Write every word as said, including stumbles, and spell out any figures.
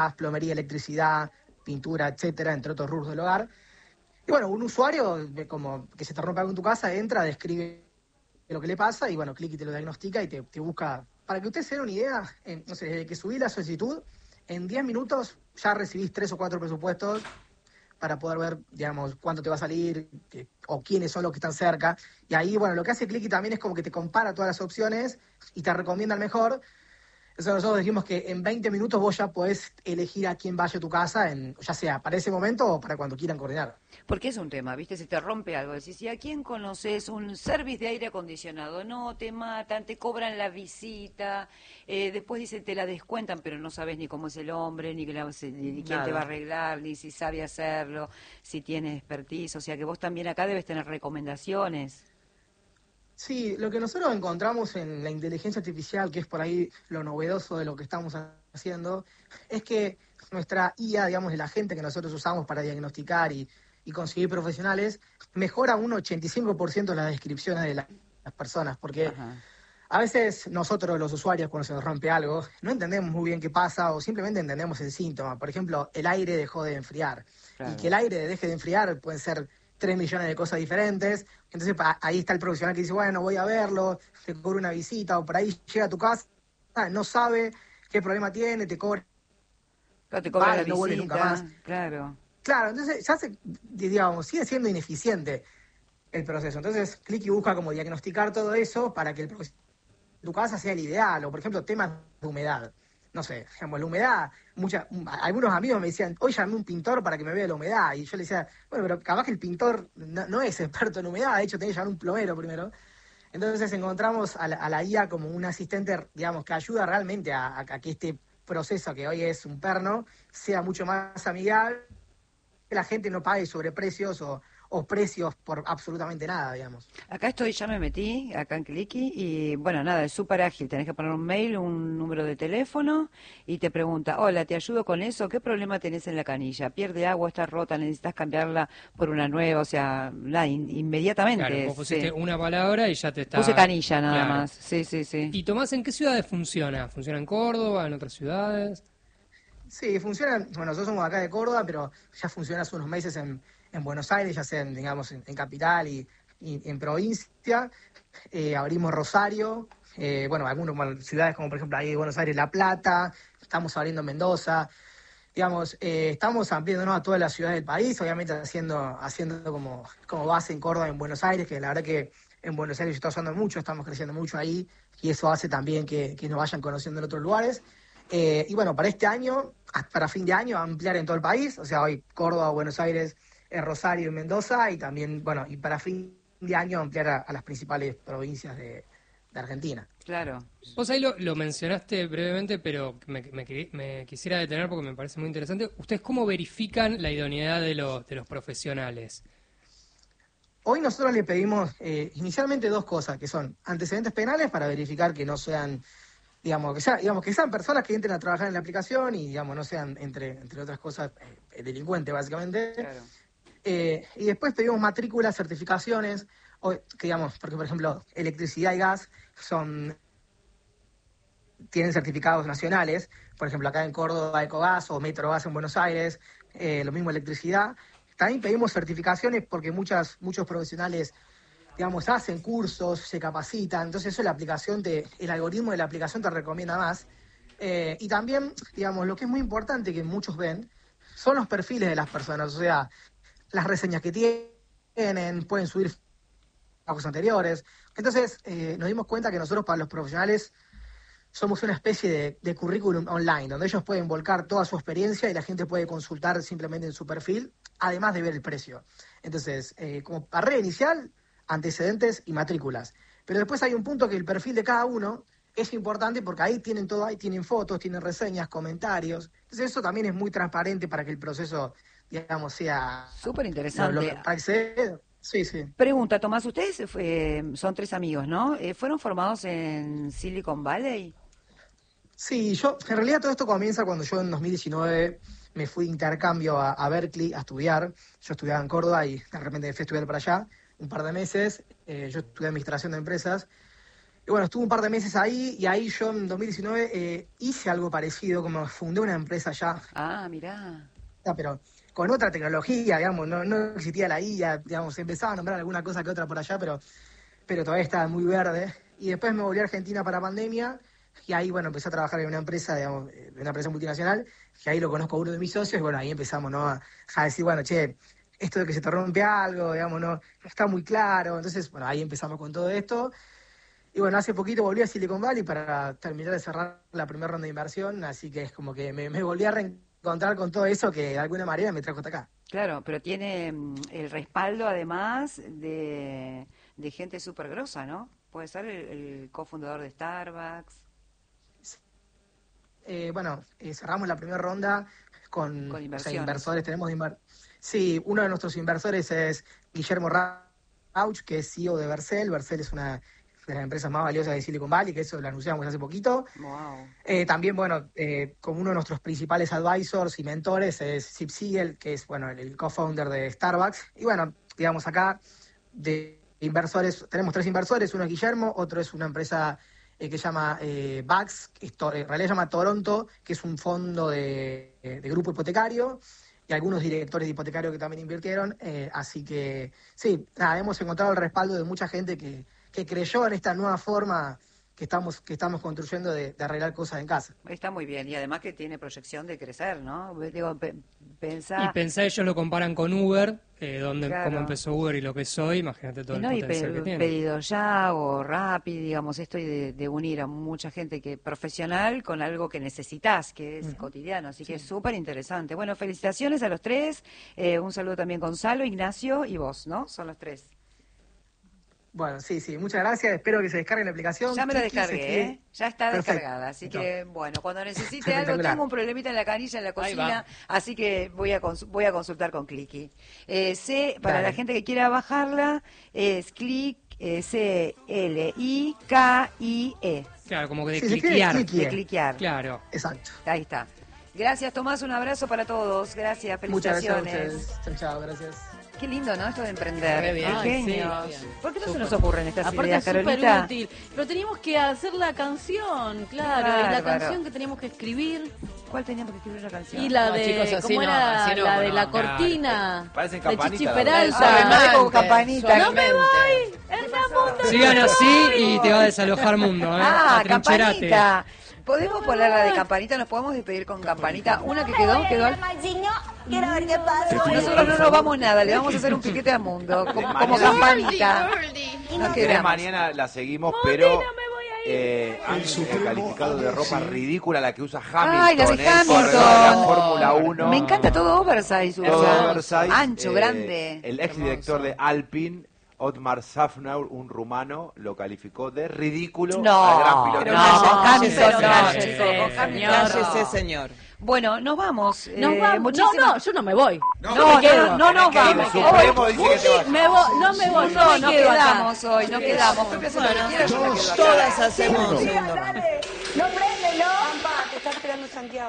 plomería, electricidad, pintura, etcétera, entre otros rubros del hogar. Y bueno, un usuario como que se te rompe algo en tu casa, entra, describe lo que le pasa y bueno, clic y te lo diagnostica y te, te busca. Para que usted se dé una idea, en, no sé, desde que subí la solicitud, en diez minutos ya recibís tres o cuatro presupuestos para poder ver, digamos, cuánto te va a salir que, o quiénes son los que están cerca. Y ahí, bueno, lo que hace Clicky también es como que te compara todas las opciones y te recomienda el mejor. Eso nosotros dijimos que en veinte minutos vos ya podés elegir a quién vaya a tu casa, en, ya sea para ese momento o para cuando quieran coordinar. Porque es un tema, ¿viste? Si te rompe algo, decís, ¿y a quién conoces? Un service de aire acondicionado. No, te matan, te cobran la visita, eh, después dicen te la descuentan, pero no sabes ni cómo es el hombre, ni, que la, ni, ni quién Nada. te va a arreglar, ni si sabe hacerlo, si tiene expertise. O sea que vos también acá debes tener recomendaciones. Sí, lo que nosotros encontramos en la inteligencia artificial, que es por ahí lo novedoso de lo que estamos haciendo, es que nuestra I A, digamos, la gente que nosotros usamos para diagnosticar y, y conseguir profesionales, mejora un ochenta y cinco por ciento las descripciones de la, las personas, porque Ajá. a veces nosotros los usuarios cuando se nos rompe algo, no entendemos muy bien qué pasa o simplemente entendemos el síntoma. Por ejemplo, el aire dejó de enfriar. Claro. Y que el aire deje de enfriar pueden ser tres millones de cosas diferentes. Entonces pa, ahí está el profesional que dice, bueno, voy a verlo, te cobra una visita, o por ahí llega a tu casa, no sabe qué problema tiene, te cobra, Claro, te cobran paga la y no vuelve nunca más. visita, claro. Claro, entonces ya se, digamos, sigue siendo ineficiente el proceso. Entonces, Clicky busca como diagnosticar todo eso para que el profesional de tu casa sea el ideal, o por ejemplo, temas de humedad. No sé, digamos, la humedad, mucha, algunos amigos me decían, hoy llamé a un pintor para que me vea la humedad, y yo le decía, bueno, pero capaz que el pintor no, no es experto en humedad, de hecho tenés que llamar a un plomero primero. Entonces encontramos a la, a la I A como un asistente, digamos, que ayuda realmente a, a, a que este proceso, que hoy es un perno, sea mucho más amigable, que la gente no pague sobreprecios o, o precios por absolutamente nada, digamos. Acá estoy, ya me metí, acá en Clicky, y bueno, nada, es súper ágil. Tenés que poner un mail, un número de teléfono, y te pregunta, hola, ¿te ayudo con eso? ¿Qué problema tenés en la canilla? ¿Pierde agua, está rota, necesitas cambiarla por una nueva? O sea, nada, in- inmediatamente. Claro, vos pusiste Sí. una palabra y ya te está... Puse canilla nada Claro. más, sí, sí, sí. ¿Y Tomás, en qué ciudades funciona? ¿Funciona en Córdoba, en otras ciudades? Sí, funciona, bueno, nosotros somos acá de Córdoba, pero ya funciona hace unos meses en, en Buenos Aires, ya sea en, digamos, en, en capital y, y en provincia. Eh, abrimos Rosario, eh, bueno, algunas bueno, ciudades como por ejemplo ahí Buenos Aires, La Plata, estamos abriendo Mendoza. Digamos, eh, estamos ampliándonos a todas las ciudades del país, obviamente haciendo, haciendo como, como base en Córdoba, en Buenos Aires, que la verdad que en Buenos Aires se está usando mucho, estamos creciendo mucho ahí, y eso hace también que, que nos vayan conociendo en otros lugares. Eh, y bueno, para este año, para fin de año, ampliar en todo el país, o sea, hoy Córdoba, Buenos Aires, eh, Rosario y Mendoza, y también, bueno, y para fin de año ampliar a, a las principales provincias de, de Argentina. Claro. Vos ahí lo, lo mencionaste brevemente, pero me, me, me quisiera detener porque me parece muy interesante. ¿Ustedes cómo verifican la idoneidad de los, de los profesionales? Hoy nosotros le pedimos eh, inicialmente dos cosas, que son antecedentes penales para verificar que no sean, digamos, que, sea, digamos, que sean personas que entren a trabajar en la aplicación y, digamos, no sean, entre, entre otras cosas, eh, delincuentes, básicamente. Claro. Eh, y después pedimos matrículas, certificaciones, o, que, digamos, porque, por ejemplo, electricidad y gas son tienen certificados nacionales, por ejemplo, acá en Córdoba Ecogas o Metrogas en Buenos Aires, eh, lo mismo electricidad. También pedimos certificaciones porque muchas, muchos profesionales, digamos, hacen cursos, se capacitan, entonces eso la aplicación, te, el algoritmo de la aplicación te recomienda más. Eh, y también, digamos, lo que es muy importante que muchos ven son los perfiles de las personas, o sea, las reseñas que tienen, pueden subir trabajos anteriores. Entonces, eh, nos dimos cuenta que nosotros para los profesionales somos una especie de, de currículum online, donde ellos pueden volcar toda su experiencia y la gente puede consultar simplemente en su perfil, además de ver el precio. Entonces, eh, como barrera inicial, antecedentes y matrículas. Pero después hay un punto que el perfil de cada uno es importante porque ahí tienen todo, ahí tienen fotos, tienen reseñas, comentarios. Entonces eso también es muy transparente para que el proceso, digamos, sea... Súper Lo, interesante. lo, para que se- sí, sí. Pregunta, Tomás, ustedes eh, son tres amigos, ¿no? Eh, ¿Fueron formados en Silicon Valley? Sí, yo, en realidad todo esto comienza cuando yo en dos mil diecinueve me fui de intercambio a, a Berkeley a estudiar. Yo estudiaba en Córdoba y de repente fui a estudiar para allá un par de meses. Eh, yo estudié administración de empresas Y bueno, estuve un par de meses ahí y ahí yo en dos mil diecinueve eh, hice algo parecido, como fundé una empresa ya. Ah, mirá. Ah, pero con otra tecnología, digamos, no, no existía la I A, digamos, empezaba a nombrar alguna cosa que otra por allá, pero, pero todavía estaba muy verde. Y después me volví a Argentina para pandemia y ahí, bueno, empecé a trabajar en una empresa, digamos, en una empresa multinacional, que ahí lo conozco a uno de mis socios y bueno, ahí empezamos, ¿no? A, a decir, bueno, che, esto de que se te rompe algo, digamos, no, no está muy claro. Entonces, bueno, ahí empezamos con todo esto. Y bueno, hace poquito volví a Silicon Valley para terminar de cerrar la primera ronda de inversión, así que es como que me, me volví a reencontrar con todo eso que de alguna manera me trajo hasta acá. Claro, pero tiene mm, el respaldo además de, de gente súper grosa, ¿no? Puede ser el, el cofundador de Starbucks. Eh, bueno, eh, cerramos la primera ronda con, Con o sea, inversiones. inversores. Tenemos inver... Sí, uno de nuestros inversores es Guillermo Rauch, que es C E O de Vercel. Vercel es una de las empresas más valiosas de Silicon Valley, que eso lo anunciamos hace poquito. Wow. Eh, también, bueno, eh, como uno de nuestros principales advisors y mentores es Sip Siegel, que es, bueno, el, el co-founder de Starbucks. Y bueno, digamos acá de inversores, tenemos tres inversores, uno es Guillermo, otro es una empresa eh, que se llama eh, Bax, que es to- en realidad se llama Toronto, que es un fondo de, de grupo hipotecario, y algunos directores de hipotecario que también invirtieron. Eh, así que, sí, nada, hemos encontrado el respaldo de mucha gente que, que creyó en esta nueva forma que estamos que estamos construyendo de, de arreglar cosas en casa. Está muy bien y además que tiene proyección de crecer, ¿no? Digo, pe- Y pensá... pensá, ellos lo comparan con Uber, eh, donde Claro. cómo empezó Uber y lo que es hoy, imagínate todo Y el no, y potencial pe- que tiene. pedido ya o Rappi, digamos, esto y de, de unir a mucha gente que profesional con algo que necesitas, que es cotidiano, así que es súper interesante. Bueno, felicitaciones a los tres, eh, un saludo también Gonzalo, Ignacio y vos, ¿no? Son los tres. Bueno, sí, sí, muchas gracias. Espero que se descarguen la aplicación. Ya me la Kiki se descargué, escribe- ¿eh? Ya está Perfecto. descargada, así que bueno, cuando necesite algo, Espectacular. tengo un problemita en la canilla, en la Ahí cocina, va. así que voy a cons- voy a consultar con Clicky. Eh, C, para Dale. la gente que quiera bajarla, es Click, eh, C L I K I E, Claro, como que de Sí, se escribe cliquear. clicky. de cliquear. Claro. Exacto. Ahí está. Gracias, Tomás, un abrazo para todos. Gracias, Muchas gracias a felicitaciones. ustedes. Chao, chao, gracias. Qué lindo, ¿no? Esto de emprender. Re bien. Qué Ay, sí, genios. re bien. ¿Por qué no se Súper. nos ocurren estas Aparte ideas, es súper Carolita? útil. Pero teníamos que hacer la canción, claro, Qué y la bárbaro. canción que teníamos que escribir. ¿Cuál teníamos que escribir la canción? Y la No, de, chicos, así ¿cómo no, era? así no, la de no, la claro. cortina. Parecen de campanitas, Chichi la Peralta. verdad. Ah, me como campanita. No me Suavemente. voy, en la punta. Sigan así y te va a desalojar mundo, ¿eh? Ah, Atrincherate. campanita. ¿Podemos poner la de campanita? ¿Nos podemos despedir con campanita? Una que quedó, quedó al... Quiero ver qué pasa. Nosotros no nos vamos nada, le vamos a hacer un piquete al mundo, como, como campanita. Nos Si querés, quedamos. mañana la seguimos, pero eh, han eh, calificado de ropa ridícula la que usa Hamilton. Ay, la de ¿eh? el corredor de la Fórmula Hamilton. uno. Me encanta todo oversize. Todo usa. oversize, Ancho, eh, grande. El exdirector de Alpine, Otmar Safnauer, un rumano, lo calificó de ridículo No, al gran piloto. Pero no, cállese, Hamilton, señor. no, Sí, chicos, con Hamilton señor. no. Cállese, señor. Bueno, nos vamos. Nos eh, vamos. No, muchísimas- no, yo no me voy. No, Yo me no, quedo. no, no, no, Que el vamos. Supremo dice que te vas. Me voy, no me voy, No, yo me nos quedo acá. quedamos hoy, nos quedamos. Pepe hace lo que quiera, yo me quedo acá. Todas hacemos un segundo más. No prende, ¿no? Pampa, te está esperando Santiago.